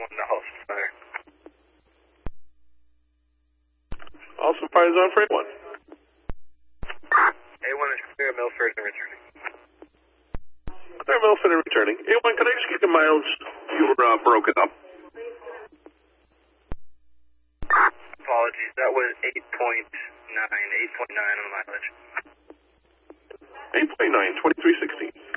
the house fire. Also fires on for A1. A1 is clear, Milford and returning. Clear, Milford and returning. A1, can I just get the miles? You were broken up. Apologies, that was 8.9 on the mileage. 8.9, 2360.